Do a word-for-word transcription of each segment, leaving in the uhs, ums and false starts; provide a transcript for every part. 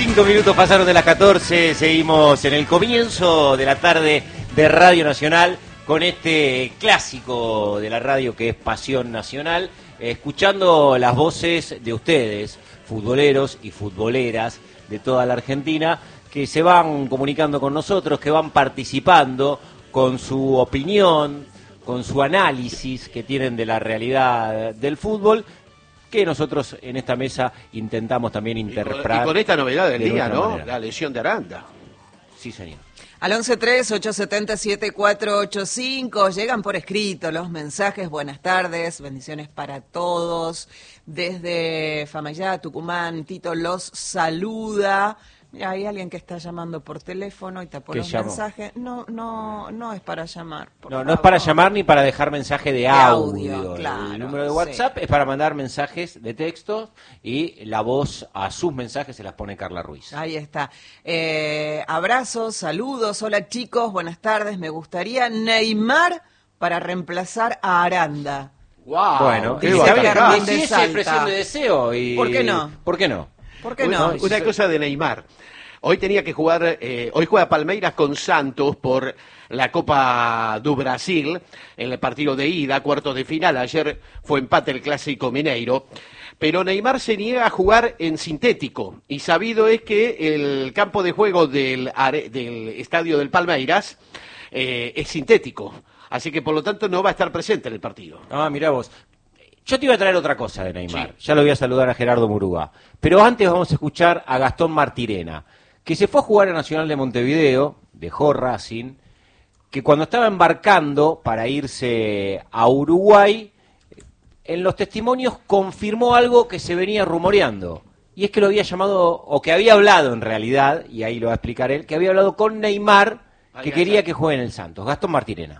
Cinco minutos pasaron de las catorce, seguimos en el comienzo de la tarde de Radio Nacional con este clásico de la radio que es Pasión Nacional, escuchando las voces de ustedes, futboleros y futboleras de toda la Argentina, que se van comunicando con nosotros, que van participando con su opinión, con su análisis que tienen de la realidad del fútbol, que nosotros en esta mesa intentamos también interpretar. Y con, y con esta novedad del de día, ¿no? manera. La lesión de Aranda. Sí, señor. Al once tres, ocho siete cero, siete cuatro ocho cinco, llegan por escrito los mensajes. Buenas tardes, bendiciones para todos. Desde Famayá, Tucumán, Tito los saluda. Mira, hay alguien que está llamando por teléfono y te pone un mensaje. No, no, no es para llamar. No, favor. no es para llamar ni para dejar mensaje de, de audio. audio claro, el número de WhatsApp sí. es para mandar mensajes de texto y la voz a sus mensajes se las pone Carla Ruiz. Ahí está. Eh, abrazos, saludos. Hola chicos, buenas tardes. Me gustaría Neymar para reemplazar a Aranda. Wow, bueno, qué está bien. Germán Y de sí, es Salta. expresión de deseo. Y... ¿Por qué no? ¿Por qué no? ¿Por qué una, no? Una cosa de Neymar. Hoy tenía que jugar, eh, hoy juega Palmeiras con Santos por la Copa do Brasil, en el partido de ida, cuartos de final. Ayer fue empate el Clásico Mineiro. Pero Neymar se niega a jugar en sintético. Y sabido es que el campo de juego del, are, del estadio del Palmeiras eh, es sintético. Así que por lo tanto no va a estar presente en el partido. Ah, mirá vos. Yo te iba a traer otra cosa de Neymar. Sí. Ya lo voy a saludar a Gerardo Murúa. Pero antes vamos a escuchar a Gastón Martirena, que se fue a jugar a Nacional de Montevideo, dejó Racing, que cuando estaba embarcando para irse a Uruguay, en los testimonios confirmó algo que se venía rumoreando. Y es que lo había llamado, o que había hablado en realidad, y ahí lo va a explicar él, que había hablado con Neymar, que quería que juegue en el Santos. Gastón Martirena.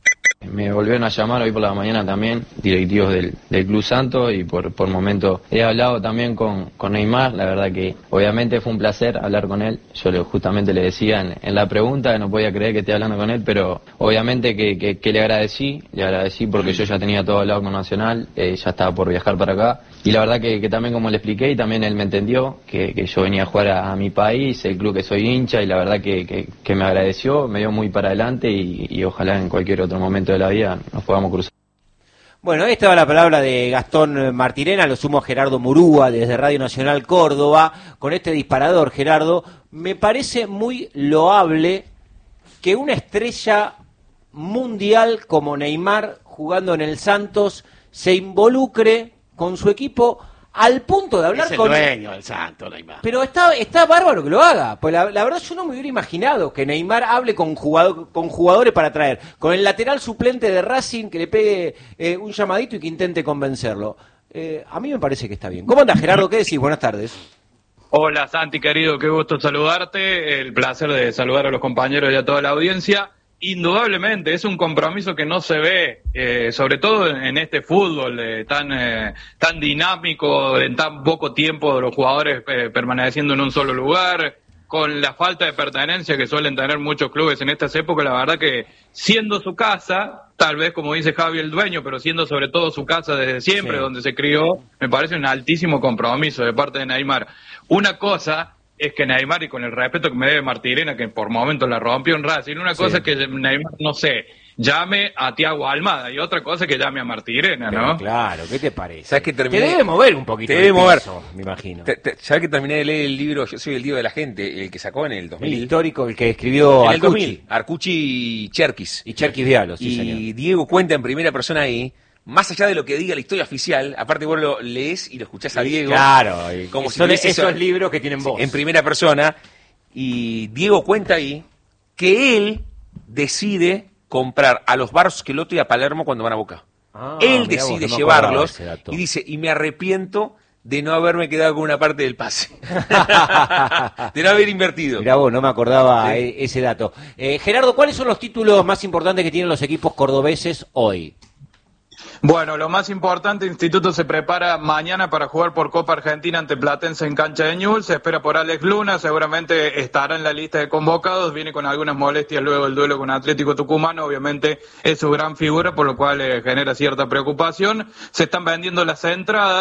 Me volvieron a llamar hoy por la mañana también, directivos del, del Club Santos, y por, por momento he hablado también con, con Neymar. La verdad que obviamente fue un placer hablar con él. Yo le, justamente le decía en, en la pregunta que no podía creer que esté hablando con él, pero obviamente que, que, que le agradecí, le agradecí porque yo ya tenía todo hablado con Nacional, eh, ya estaba por viajar para acá, y la verdad que, que también como le expliqué, y también él me entendió, que, que yo venía a jugar a, a mi país, el club que soy hincha, y la verdad que, que, que me agradeció, me dio muy para adelante, y, y ojalá en cualquier otro momento de la vida nos podamos cruzar. Bueno, esta va la palabra de Gastón Martirena, lo sumo a Gerardo Murúa desde Radio Nacional Córdoba, con este disparador. Gerardo, me parece muy loable que una estrella mundial como Neymar jugando en el Santos se involucre con su equipo al punto de hablar es el con... dueño del Santos, Neymar. Pero está está bárbaro que lo haga. Pues la, la verdad yo no me hubiera imaginado que Neymar hable con jugador, con jugadores para traer, con el lateral suplente de Racing, que le pegue eh, un llamadito y que intente convencerlo. Eh, a mí me parece que está bien. ¿Cómo andas, Gerardo? ¿Qué decís? Buenas tardes. Hola, Santi, querido, qué gusto saludarte. El placer de saludar a los compañeros y a toda la audiencia. Indudablemente, es un compromiso que no se ve, eh, sobre todo en este fútbol eh, tan eh, tan dinámico, en tan poco tiempo los jugadores eh, permaneciendo en un solo lugar, con la falta de pertenencia que suelen tener muchos clubes en estas épocas. La verdad que siendo su casa, tal vez como dice Javi el dueño, pero siendo sobre todo su casa desde siempre, sí, donde se crió, me parece un altísimo compromiso de parte de Neymar. Una cosa es que Neymar, y con el respeto que me debe Martirena, que por momentos la rompió en Racing, una cosa sí. es que Neymar, no sé, llame a Thiago Almada, y otra cosa es que llame a Martirena, ¿no? Pero claro, ¿qué te parece? ¿Sabes que terminé? Te debe mover un poquito. Te debe mover, piso, me imagino. Te, te, ¿Sabes que terminé de leer el libro Yo soy el Diego de la gente, el que sacó en el dos mil? El histórico, el que escribió en el Arcucci. dos mil, Arcucci y Cherkis. Y Cherkis Diallo, sí, y señor. Diego cuenta en primera persona ahí, más allá de lo que diga la historia oficial, aparte vos lo lees y lo escuchás a Diego. Claro, como si son esos eso, libros que tienen voz. En primera persona. Y Diego cuenta ahí que él decide comprar a los Barros-Schelotto y a Palermo cuando van a Boca. Ah, él decide vos, no llevarlos y dice, y me arrepiento de no haberme quedado con una parte del pase. De no haber invertido. Mirá vos, no me acordaba sí. e- ese dato. Eh, Gerardo, ¿cuáles son los títulos más importantes que tienen los equipos cordobeses hoy? Bueno, lo más importante, Instituto se prepara mañana para jugar por Copa Argentina ante Platense en cancha de Newell's. Se espera por Alex Luna, seguramente estará en la lista de convocados. Viene con algunas molestias luego del duelo con Atlético Tucumano. Obviamente es su gran figura, por lo cual eh, genera cierta preocupación. Se están vendiendo las entradas.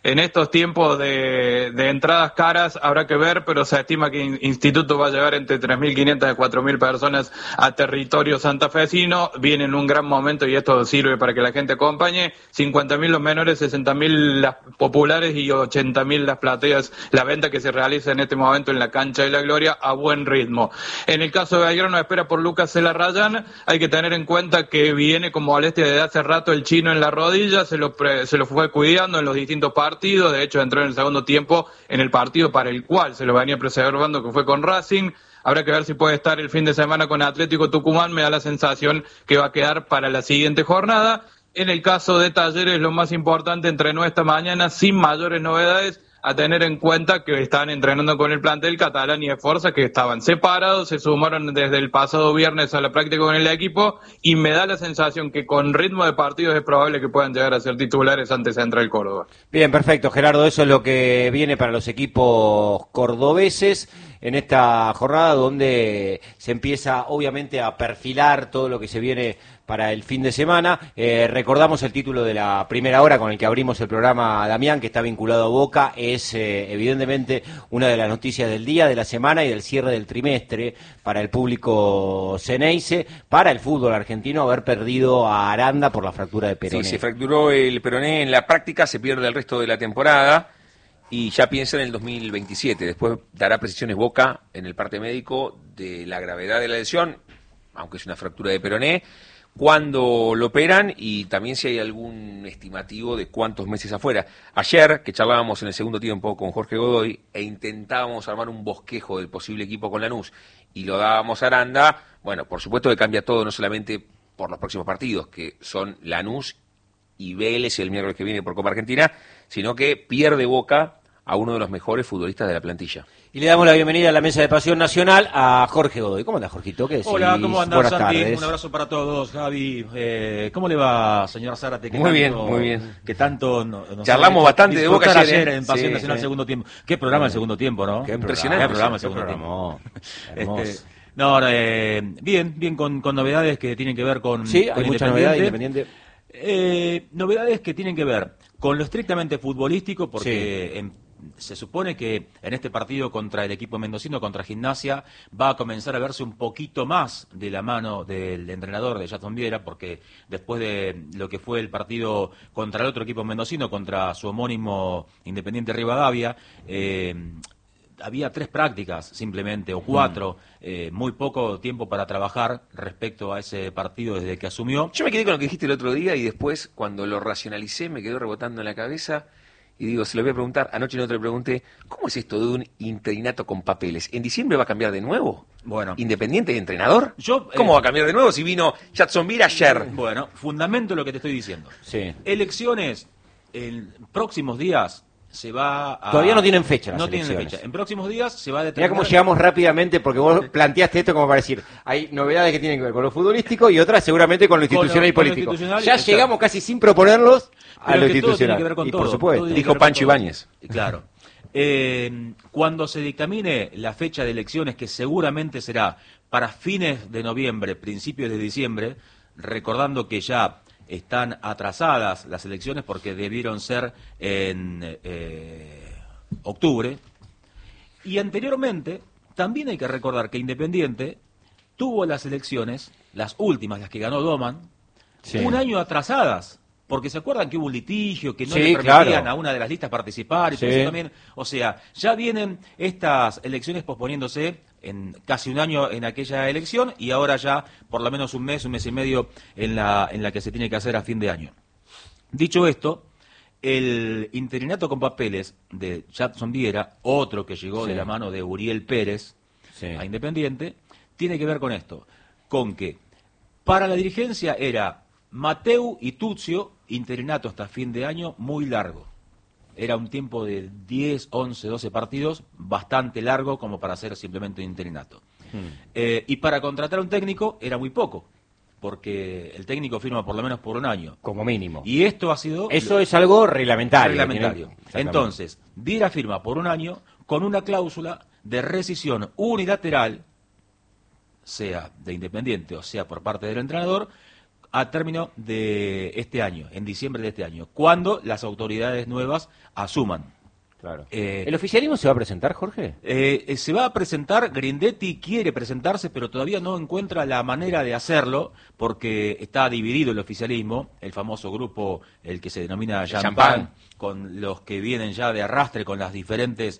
En estos tiempos de, de entradas caras habrá que ver, pero se estima que el Instituto va a llevar entre tres mil quinientas y cuatro mil personas a territorio santafesino. Viene en un gran momento y esto sirve para que la gente acompañe. cincuenta mil los menores, sesenta mil las populares y ochenta mil las plateas. La venta que se realiza en este momento en la cancha de la Gloria a buen ritmo. En el caso de Belgrano espera por Lucas Celarrayán. Hay que tener en cuenta que viene con molestia desde hace rato el chino en la rodilla. Se lo, pre, se lo fue cuidando en los distintos partidos. Partido, de hecho entró en el segundo tiempo en el partido para el cual se lo venía preservando, que fue con Racing. Habrá que ver si puede estar el fin de semana con Atlético Tucumán. Me da la sensación que va a quedar para la siguiente jornada. En el caso de Talleres, lo más importante, entrenó esta mañana sin mayores novedades, a tener en cuenta que están entrenando con el plantel Catalán y Esforza, que estaban separados, se sumaron desde el pasado viernes a la práctica con el equipo, y me da la sensación que con ritmo de partidos es probable que puedan llegar a ser titulares ante Central Córdoba. Bien, perfecto, Gerardo, eso es lo que viene para los equipos cordobeses en esta jornada, donde se empieza obviamente a perfilar todo lo que se viene para el fin de semana. Eh, recordamos el título de la primera hora con el que abrimos el programa, Damián, que está vinculado a Boca. Es eh, evidentemente una de las noticias del día, de la semana y del cierre del trimestre para el público ceneice, para el fútbol argentino, haber perdido a Aranda por la fractura de peroné. Sí, se fracturó el peroné en la práctica, se pierde el resto de la temporada y ya piensa en el dos mil veintisiete. Después dará precisiones Boca en el parte médico de la gravedad de la lesión, aunque es una fractura de peroné, cuándo lo operan y también si hay algún estimativo de cuántos meses afuera. Ayer, que charlábamos en el segundo tiempo con Jorge Godoy e intentábamos armar un bosquejo del posible equipo con Lanús y lo dábamos a Aranda, bueno, por supuesto que cambia todo, no solamente por los próximos partidos, que son Lanús y Vélez el miércoles que viene por Copa Argentina, sino que pierde Boca a uno de los mejores futbolistas de la plantilla. Y le damos la bienvenida a la mesa de Pasión Nacional a Jorge Godoy. ¿Cómo anda, Jorgito? ¿Qué decís? Hola, ¿cómo andás, Buenas Santi? tardes. Un abrazo para todos, Javi. Eh, ¿Cómo le va, señor Zárate? Muy bien, muy bien. Que tanto nos charlamos bastante de Boca ayer, ayer ¿eh? en Pasión sí, Nacional sí. segundo tiempo. Qué programa el segundo tiempo, ¿no? Qué Impresionante. programa, Qué programa el segundo programa, tiempo. hermoso. Este, no, eh, bien, bien con, con novedades que tienen que ver con Sí, con hay mucha novedad Independiente. Eh, novedades que tienen que ver con lo estrictamente futbolístico, porque Sí. en se supone que en este partido contra el equipo mendocino, contra Gimnasia, va a comenzar a verse un poquito más de la mano del entrenador de Jason Viera, porque después de lo que fue el partido contra el otro equipo mendocino, contra su homónimo Independiente Rivadavia, eh, había tres prácticas simplemente, o cuatro, mm. eh, muy poco tiempo para trabajar respecto a ese partido desde que asumió. Yo me quedé con lo que dijiste el otro día y después, cuando lo racionalicé, me quedó rebotando en la cabeza. Y digo, se lo voy a preguntar, anoche no te lo pregunté, ¿cómo es esto de un interinato con papeles? ¿En diciembre va a cambiar de nuevo? Bueno. ¿Independiente de entrenador? Yo, ¿Cómo eh, va a cambiar de nuevo si vino Jacksonville ayer? Bueno, fundamento lo que te estoy diciendo. Sí. Elecciones en próximos días se va a... Todavía no tienen fecha las No tienen elecciones. fecha. En próximos días se va a Mirá determinar... cómo llegamos rápidamente, porque vos planteaste esto como para decir, hay novedades que tienen que ver con lo futbolístico y otras seguramente con lo Con lo- institucional y con lo político. institucional, Ya exacto. llegamos casi sin proponerlos a Pero lo es que todo institucional. tiene que ver con y todo, por supuesto. todo tiene Dijo que ver con Pancho todo. Ibáñez. Claro. Eh, cuando se dictamine la fecha de elecciones, que seguramente será para fines de noviembre, principios de diciembre, recordando que ya están atrasadas las elecciones porque debieron ser en eh, octubre, y anteriormente también hay que recordar que Independiente tuvo las elecciones, las últimas, las que ganó Doman, Sí. un año atrasadas, porque se acuerdan que hubo un litigio, que no Sí, le permitían claro. a una de las listas participar, y todo Sí. eso también, o sea, ya vienen estas elecciones posponiéndose en casi un año en aquella elección, y ahora ya por lo menos un mes, un mes y medio en la, en la que se tiene que hacer a fin de año. Dicho esto, el interinato con papeles de Jadson Viera, otro que llegó Sí. de la mano de Uriel Pérez Sí. a Independiente, tiene que ver con esto, con que para la dirigencia era Mateu y Tuzio, interinato hasta fin de año, muy largo. Era un tiempo de diez, once, doce partidos, bastante largo como para hacer simplemente un interinato. Hmm. Eh, y para contratar a un técnico era muy poco, porque el técnico firma por lo menos por un año. Como mínimo. Y esto ha sido... Eso es algo reglamentario. reglamentario. Tiene- Exactamente. Entonces, Viera firma por un año con una cláusula de rescisión unilateral, sea de Independiente o sea por parte del entrenador, a término de este año, en diciembre de este año, cuando las autoridades nuevas asuman. Claro. Eh, ¿El oficialismo se va a presentar, Jorge? Eh, eh, se va a presentar, Grindetti quiere presentarse, pero todavía no encuentra la manera de hacerlo, porque está dividido el oficialismo, el famoso grupo, el que se denomina Champán, con los que vienen ya de arrastre con las diferentes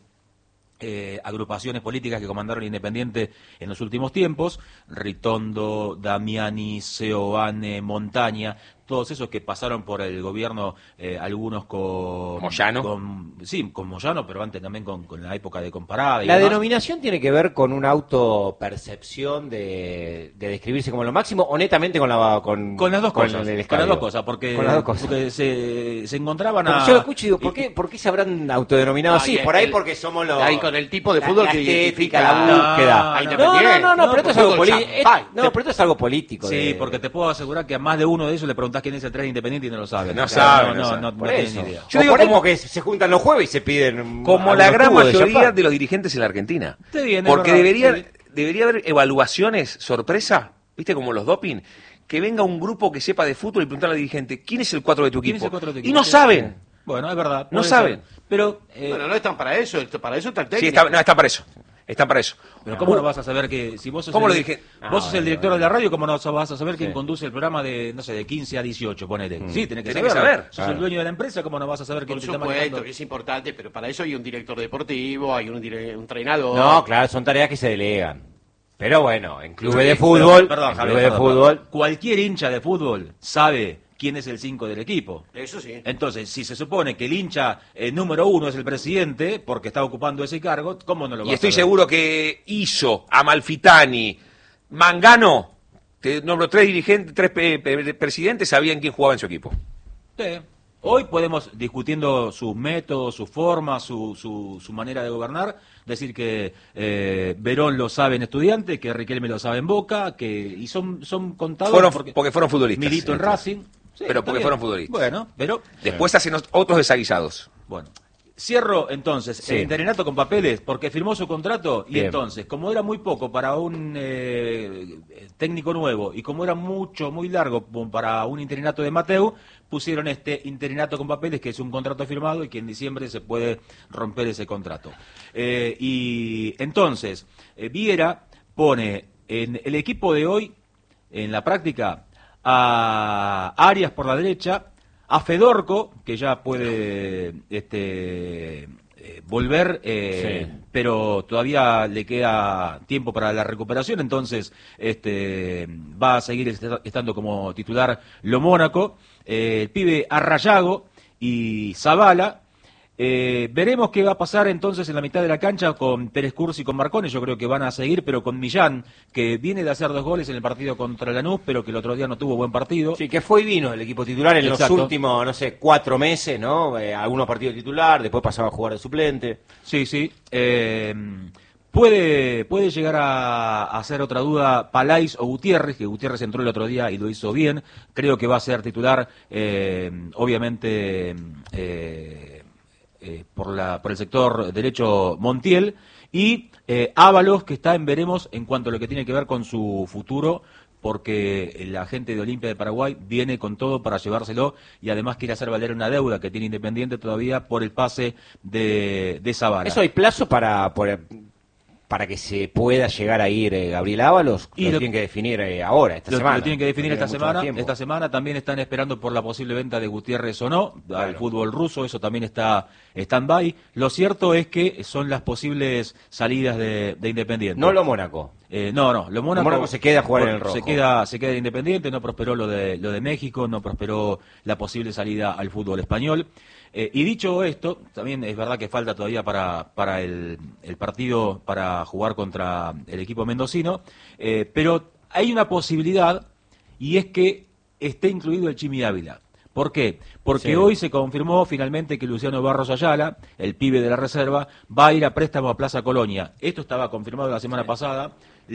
eh, agrupaciones políticas que comandaron Independiente en los últimos tiempos, Ritondo, Damiani, Seoane, Montaña, todos esos que pasaron por el gobierno, eh, algunos con Moyano. Con, sí, con Moyano, pero antes también con, con la época de Comparada. Y La demás. denominación tiene que ver con una autopercepción de, de describirse como lo máximo, o netamente con la con, Con las dos con cosas, el con las escabio? dos cosas, porque, Con las dos cosas. porque se, se encontraban Porque a... yo lo escucho y digo, ¿por qué, ¿por qué se habrán autodenominado así? Ay, Por ahí el- porque somos los... ahí con el tipo de la- fútbol la que estética, identifica la búsqueda. a No, no, Independiente. no, no, No, pero esto es por algo fútbol político. champán. No, pero esto es algo político. Sí, de- porque te puedo asegurar que a más de uno de ellos le preguntás quién es el tren Independiente y no lo sabe. No sabe, no no, sabe. no, no Por tienen eso. ni idea. Yo O digo por ahí como- porque se juntan los jueves y se piden... Como la algunos gran tubos de mayoría champán. de los dirigentes en la Argentina. Está bien, es Porque verdad, debería, sí. debería haber evaluaciones sorpresa, ¿viste? Como los doping. Que venga un grupo que sepa de fútbol y preguntarle al dirigente, ¿quién es el cuatro de tu ¿Quién equipo? es el cuatro de tu Y equipo? no saben. Bueno, es verdad. No puede saben. ser. Pero, eh, Bueno, no están para eso, esto- para eso está el técnico. Sí, está, no, están para eso. Están para eso. pero ¿cómo no vas a saber que si vos sos ¿Cómo el, lo dije? vos Ah, sos el bueno, director bueno. de la radio, cómo no vas a saber quién Sí. conduce el programa de, no sé, de quince a dieciocho, ponele? Sí, tenés que Tenés que saberlo. saber. Sos Claro. el dueño de la empresa, ¿cómo no vas a saber quién Por te está supuesto manejando? que es importante, pero para eso hay un director deportivo, hay un, dire- un entrenador. No, claro, son tareas que se delegan. Pero bueno, en clubes de Pero, fútbol, perdón, en Javier, clubes de perdón, fútbol, perdón. Cualquier hincha de fútbol sabe quién es el cinco del equipo. Eso sí. Entonces, si se supone que el hincha eh, número uno es el presidente, porque está ocupando ese cargo, ¿cómo no lo va Y a estoy saber? seguro que Iso, Amalfitani, Mangano, te nombro tres dirigentes, tres pe- pe- presidentes, sabían quién jugaba en su equipo. Sí. Hoy podemos, discutiendo sus métodos, sus formas, su, su, su manera de gobernar, decir que eh, Verón lo sabe en Estudiantes, que Riquelme lo sabe en Boca, que y son, son contados Fueron, porque, porque fueron futbolistas. Milito en Racing. Sí, Pero está porque bien. fueron futbolistas. Bueno, pero... Después hacen otros desaguisados. Bueno, cierro entonces Sí. el interinato con papeles porque firmó su contrato y Bien. entonces, como era muy poco para un eh, técnico nuevo y como era mucho, muy largo como para un interinato de Mateu, pusieron este interinato con papeles que es un contrato firmado y que en diciembre se puede romper ese contrato. Eh, y entonces, eh, Viera pone en el equipo de hoy, en la práctica, a Arias por la derecha, a Fedorco, que ya puede este, eh, volver, eh, Sí. pero todavía le queda tiempo para la recuperación, entonces este, va a seguir est- estando como titular Lo Mónaco, eh, el pibe Arrayago y Zavala. Eh, veremos qué va a pasar entonces en la mitad de la cancha con Pérez Cursi y con Marconi. Yo creo que van a seguir, pero con Millán, que viene de hacer dos goles en el partido contra Lanús, pero que el otro día no tuvo buen partido. sí, que fue y vino el equipo titular en Exacto. los últimos, no sé, cuatro meses, ¿no? Eh, algunos partidos titular, después pasaba a jugar de suplente. Sí, sí. Eh, puede, puede llegar a, a hacer otra duda Palais o Gutiérrez, que Gutiérrez entró el otro día y lo hizo bien. Creo que va a ser titular, eh, obviamente, eh, eh, por, la, por el sector derecho Montiel. Y eh, Ábalos, que está en veremos en cuanto a lo que tiene que ver con su futuro, porque la gente de Olimpia de Paraguay viene con todo para llevárselo y además quiere hacer valer una deuda que tiene Independiente todavía por el pase de, de Zavala. ¿Eso hay plazo para, por- para que se pueda llegar a ir eh, Gabriel Ábalos? Y lo, lo- tienen que definir eh, ahora, esta Lo, semana. lo tienen que definir No esta tiene mucho más semana. tiempo. Esta semana también están esperando por la posible venta de Gutiérrez o no al Claro. fútbol ruso. Eso también está stand-by. Lo cierto es que son las posibles salidas de, de Independiente. No lo Mónaco. Eh, no, no, lo Mónaco, Lo Mónaco se queda a jugar en el rojo. Se queda, se queda de Independiente, no prosperó lo de, lo de México, no prosperó la posible salida al fútbol español. Eh, y dicho esto, también es verdad que falta todavía para, para el, el partido para jugar contra el equipo mendocino, eh, pero hay una posibilidad y es que esté incluido el Chimi Ávila. ¿Por qué? Porque Sí. hoy se confirmó finalmente que Luciano Barros Ayala, el pibe de la reserva, va a ir a préstamo a Plaza Colonia. Esto estaba confirmado la semana pasada,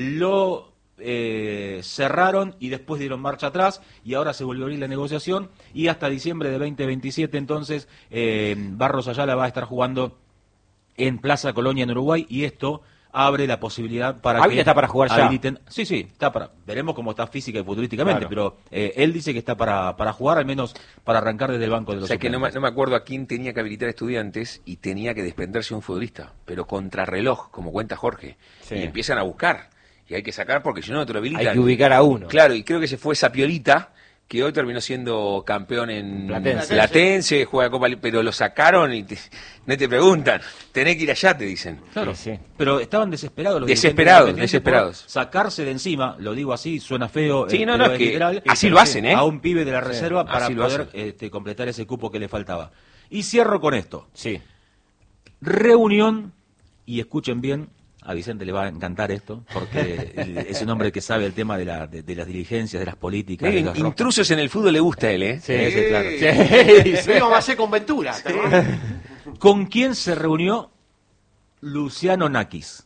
lo eh, cerraron y después dieron marcha atrás y ahora se volvió a abrir la negociación y hasta diciembre de veinte veintisiete entonces eh, Barros Ayala va a estar jugando en Plaza Colonia en Uruguay y esto abre la posibilidad para Ávila que está para jugar ya. habiliten. Sí, sí, está para. Veremos cómo está física y futbolísticamente, Claro. pero eh, él dice que está para, para jugar, al menos para arrancar desde el banco de O los sea que no me, suplentes. no me acuerdo a quién tenía que habilitar Estudiantes y tenía que desprenderse de un futbolista, pero contrarreloj, como cuenta Jorge. Sí. Y empiezan a buscar. Y hay que sacar porque si no, no te lo habilitan. Hay que ubicar a uno. Claro, y creo que se fue Sapiolita, que hoy terminó siendo campeón en Platense. Platense, juega Copa Li- pero lo sacaron y te- no te preguntan. Tenés que ir allá, te dicen. Claro, Sí, sí. pero estaban desesperados los Desesperados, dirigentes desesperados. por sacarse de encima, lo digo así, suena feo, Sí, eh, no, pero no, es que literal, así lo hacen, ¿eh? a un pibe de la reserva para así lo poder hacen. este, completar ese cupo que le faltaba. Y cierro con esto. Sí. Reunión, y escuchen bien, a Vicente le va a encantar esto, porque es un hombre que sabe el tema de, la, de, de las diligencias, de las políticas. de Miren, los rojos. intrusos en el fútbol le gusta a él, ¿eh? Sí, Eh, sí, claro. Sí, Sí, lo íbamos a hacer con Ventura. ¿te acordás? ¿Con quién se reunió Luciano Nakis?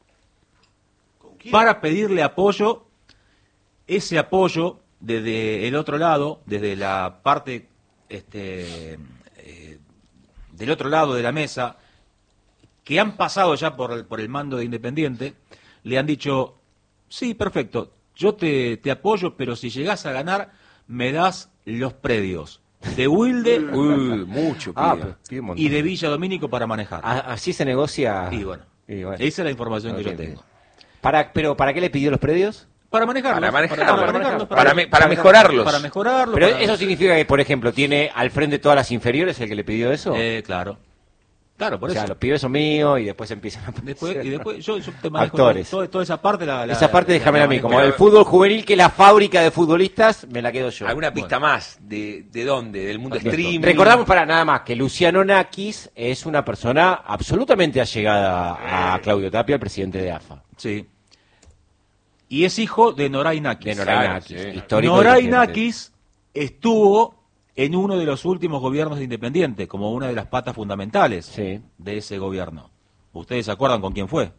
¿Con quién? Para pedirle apoyo, ese apoyo desde el otro lado, desde la parte este, eh, del otro lado de la mesa, que han pasado ya por el, por el mando de Independiente, le han dicho, sí, perfecto, yo te, te apoyo, pero si llegás a ganar, me das los predios de Wilde Uy, mucho, Ah, pibe. pero pide un montón. y de Villa Domínico para manejar. A- Así se negocia. Y bueno, Y bueno. esa es la información que yo Ok. tengo. Para, pero ¿para qué le pidió los predios? Para manejarlos. Para manejarlos, para, para manejarlos, manejarlos, para me- para mejorarlos. Para mejorarlos. Pero para- eso significa que, por ejemplo, tiene al frente todas las inferiores el que le pidió eso. Eh, claro. Claro, por o sea, eso. los pibes son míos y después empiezan a Después, y después yo, yo te manejo Actores. todo- toda esa parte. La, la- Esa parte la- déjamela la a mí. manejo. Como Pero- el fútbol juvenil, que es la fábrica de futbolistas, me la quedo yo. ¿Alguna pista más? ¿De, ¿De dónde? ¿Del mundo Perfecto. streaming? Recordamos para nada más que Luciano Nakis es una persona absolutamente allegada a Claudio Tapia, el presidente de A F A. Sí. Y es hijo de Noray Nakis. De Noray Claro, Nakis, sí. histórico Noray dirigente. Nakis estuvo en uno de los últimos gobiernos de Independiente, como una de las patas fundamentales Sí. de ese gobierno. ¿Ustedes se acuerdan con quién fue?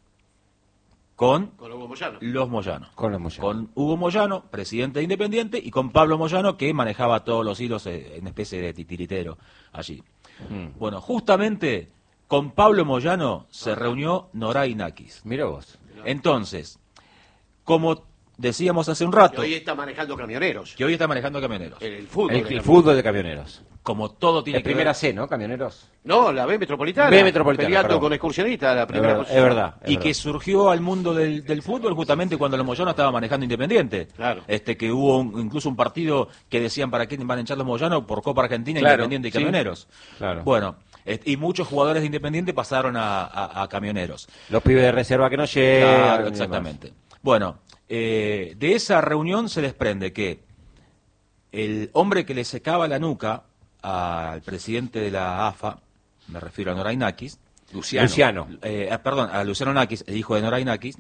Con Con Hugo Moyano. los Moyanos. Con los Moyano. Con Hugo Moyano, presidente de Independiente, y con Pablo Moyano, que manejaba todos los hilos eh, en especie de titiritero allí. Mm. Bueno, justamente con Pablo Moyano se reunió Noray Nakis. Mira vos. Entonces, como decíamos hace un Que rato, hoy está manejando camioneros. que hoy está manejando camioneros, El fútbol. El, de el camioneros. fútbol de camioneros. como todo tiene Es que primera ver, C, ¿no? Camioneros. No, la B Metropolitana. B Metropolitana, Peleando perdón. con excursionistas, la Es primera verdad. posición. Es verdad es y verdad. que surgió al mundo del, del fútbol justamente cuando los Moyanos estaban manejando Independiente. Claro. Este que hubo un- incluso un partido que decían para quién van a echar los Moyanos por Copa Argentina, Claro, Independiente y sí. Camioneros. Claro. Bueno, est- y muchos jugadores de Independiente pasaron a, a- a Camioneros. Los pibes de reserva que no llegan. Claro, y demás. exactamente. Bueno, eh, de esa reunión se desprende que el hombre que le secaba la nuca al presidente de la A F A, me refiero a Noray Nakis, Luciano. Luciano. eh, ah, perdón, a Luciano Nakis, el hijo de Noray Nakis,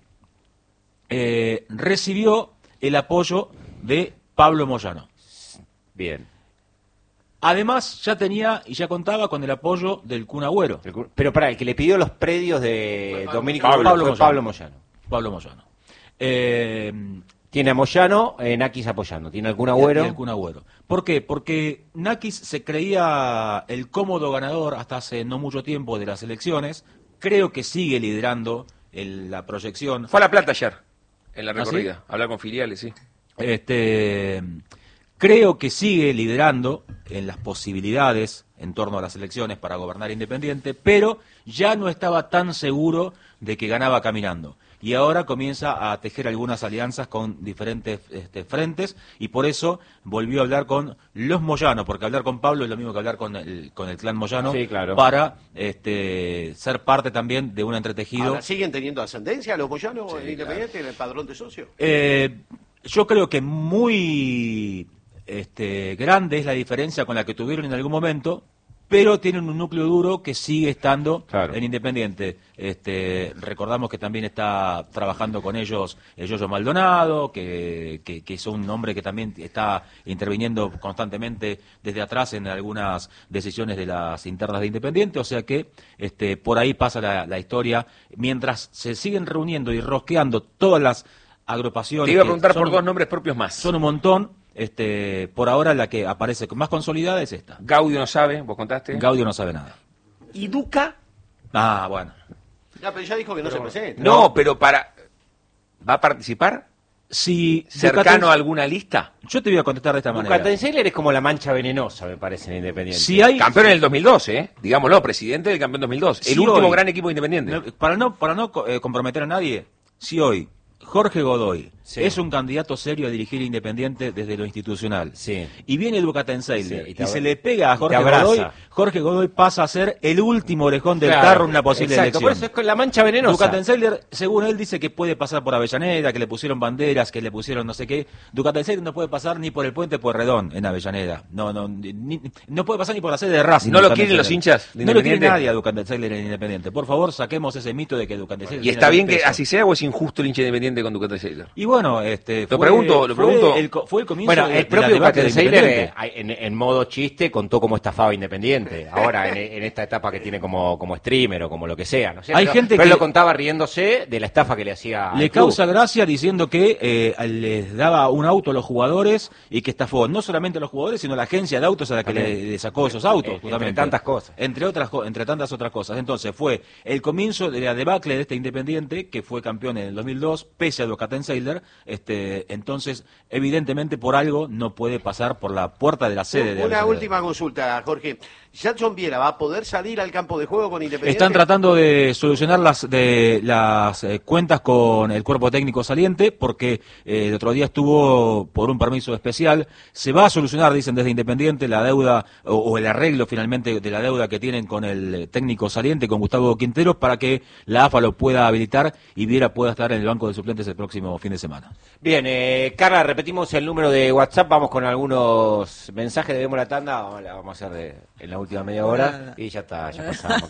eh, recibió el apoyo de Pablo Moyano. Bien. Además, ya tenía y ya contaba con el apoyo del Kun Agüero. El cu- Pero para el que le pidió los predios de Domínico Pablo, fue Pablo Pablo Moyano. Pablo Moyano. Eh, Tiene a Moyano, eh, Nakis apoyando. Tiene algún Y agüero. el Kun Agüero. ¿Por qué? Porque Nakis se creía el cómodo ganador hasta hace no mucho tiempo de las elecciones. Creo que sigue liderando el- la proyección. Fue a La Plata ayer, en la ¿Ah, sí? recorrida. Hablar con filiales, sí. Este, creo que sigue liderando en las posibilidades en torno a las elecciones para gobernar Independiente, pero ya no estaba tan seguro de que ganaba caminando. Y ahora comienza a tejer algunas alianzas con diferentes este, frentes y por eso volvió a hablar con los Moyano, porque hablar con Pablo es lo mismo que hablar con el, con el clan Moyano, Sí, claro. para este, ser parte también de un entretejido. Ahora, ¿siguen teniendo ascendencia los Moyanos en Independiente en el padrón de socios? Eh, yo creo que muy este, grande es la diferencia con la que tuvieron en algún momento, pero tienen un núcleo duro que sigue estando Claro. en Independiente. Este, recordamos que también está trabajando con ellos el Yoyo Maldonado, que, que, que es un hombre que también está interviniendo constantemente desde atrás en algunas decisiones de las internas de Independiente, o sea que este, por ahí pasa la, la historia, mientras se siguen reuniendo y rosqueando todas las agrupaciones. Te iba a que preguntar son por un- dos nombres propios más. Son un montón. Este, por ahora la que aparece más consolidada es esta. Gaudio no sabe, vos contaste. Gaudio no sabe nada. ¿Y Duca? Ah, bueno. No, pero ya dijo que no pero, se presenta. No, no, pero para... ¿Va a participar? Si ¿Cercano a alguna lista? Yo te voy a contestar de esta manera. Ducatenseiler es como la mancha venenosa, me parece, en Independiente. Si hay... Campeón en el dos mil dos, ¿eh? Digámoslo, presidente del campeón dos mil dos. Si el último hoy, gran equipo de Independiente. No, para no, para no eh, comprometer a nadie, si hoy Jorge Godoy sí. es un candidato serio a dirigir Independiente desde lo institucional, sí. y viene Ducatenseiler sí, y, y se le pega a Jorge abraza. Godoy, Jorge Godoy pasa a ser el último orejón del claro, tarro en una posible exacto, elección. Por eso es con la mancha venenosa. Ducatenseiler, según él, dice que puede pasar por Avellaneda, que le pusieron banderas, que le pusieron no sé qué. Ducatenseiler no puede pasar ni por el puente Pueyrredón en Avellaneda. No, no, ni, no puede pasar ni por la sede de Racing. ¿No lo quieren los hinchas de No lo quiere nadie a Ducatenseiler en Independiente. Por favor, saquemos ese mito de que Ducatenseiler... ¿Y está bien que así sea o es injusto el hincha Independiente con Ducatenseiler? Y bueno, este... Lo fue, pregunto, lo pregunto. Fue el, fue el comienzo bueno, de, el propio Ducatenseiler eh, en, en modo chiste contó cómo estafaba Independiente. Ahora, en, en esta etapa que tiene como, como streamer o como lo que sea, ¿no es cierto? Hay gente pero que él lo contaba riéndose de la estafa que le hacía. Le causa gracia diciendo que eh, les daba un auto a los jugadores y que estafó no solamente a los jugadores, sino a la agencia de autos a la que le, le sacó esos autos. Eh, entre tantas cosas. Entre otras entre tantas otras cosas. Entonces fue el comienzo de la debacle de este Independiente, que fue campeón en el dos mil dos, pese a Ducatenseiler. Este, entonces, evidentemente, por algo no puede pasar por la puerta de la sede. Una de la última consulta, Jorge. ¿Jackson Viera va a poder salir al campo de juego con Independiente? Están tratando de solucionar las de las eh, cuentas con el cuerpo técnico saliente, porque eh, el otro día estuvo por un permiso especial. Se va a solucionar, dicen desde Independiente, la deuda o, o el arreglo finalmente de la deuda que tienen con el técnico saliente, con Gustavo Quinteros, para que la A F A lo pueda habilitar y Viera pueda estar en el banco de suplentes el próximo fin de semana. Bien, eh, Carla, repetimos el número de WhatsApp, vamos con algunos mensajes, debemos la tanda, vamos, la vamos a hacer de, en la última media hora y ya está, ya pasamos.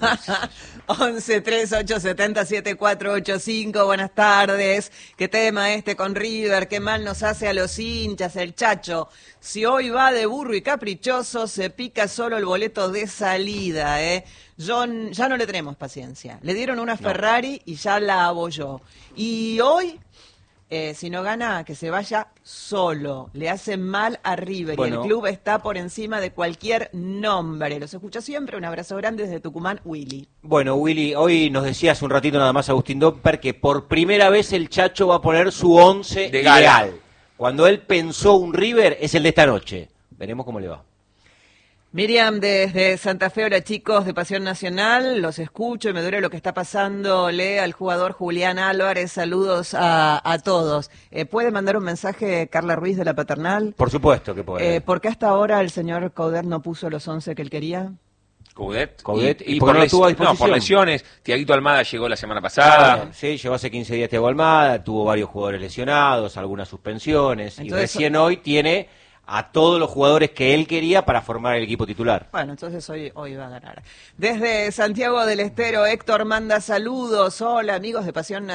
once, tres, ocho, setenta, siete, cuatro, ocho, cinco, buenas tardes. ¿Qué tema este con River? ¿Qué mal nos hace a los hinchas el Chacho? Si hoy va de burro y caprichoso, se pica solo el boleto de salida, ¿eh? Yo, ya no le tenemos paciencia. Le dieron una Ferrari no. y ya la abolló. Y hoy... Eh, si no gana, que se vaya solo. Le hace mal a River bueno. y el club está por encima de cualquier nombre. Los escucho siempre. Un abrazo grande desde Tucumán, Willy. Bueno, Willy, hoy nos decía hace un ratito nada más Agustín Domper que por primera vez el Chacho va a poner su once de ideal. Cuando él pensó un River, es el de esta noche. Veremos cómo le va. Miriam, desde Santa Fe, hola chicos de Pasión Nacional, los escucho y me duele lo que está pasando. Lee al jugador Julián Álvarez, saludos a, a todos. Eh, ¿Puede mandar un mensaje Carla Ruiz de la Paternal? Por supuesto que puede. Eh, ¿Por qué hasta ahora el señor Coudet no puso los once que él quería? Coudet, Coudet y, y, y por, les, no, por lesiones. Tiaguito Almada llegó la semana pasada. Ah, sí, llegó hace quince días Tiago Almada, tuvo varios jugadores lesionados, algunas suspensiones. Entonces, y recién hoy tiene... a todos los jugadores que él quería para formar el equipo titular. Bueno, entonces hoy, hoy va a ganar. Desde Santiago del Estero, Héctor manda saludos. Hola, amigos de Pasión Nacional.